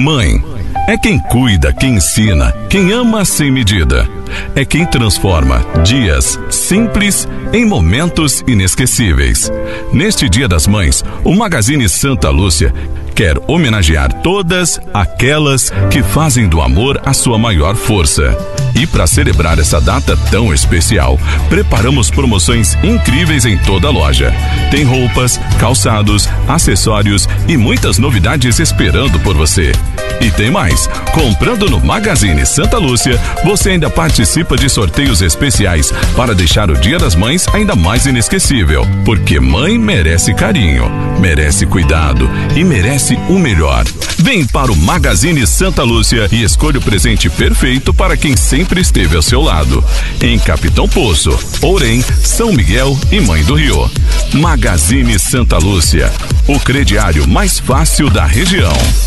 Mãe é quem cuida, quem ensina, quem ama sem medida. É quem transforma dias simples em momentos inesquecíveis. Neste Dia das Mães, o Magazine Santa Lúcia quer homenagear todas aquelas que fazem do amor a sua maior força. E para celebrar essa data tão especial, preparamos promoções incríveis em toda a loja. Tem roupas, calçados, acessórios e muitas novidades esperando por você. E tem mais, comprando no Magazine Santa Lúcia, você ainda participa de sorteios especiais para deixar o Dia das Mães ainda mais inesquecível. Porque mãe merece carinho, merece cuidado e merece o melhor. Vem para o Magazine Santa Lúcia e escolha o presente perfeito para quem sempre esteve ao seu lado. Em Capitão Poço, Ourém, São Miguel e Mãe do Rio. Magazine Santa Lúcia, o crediário mais fácil da região.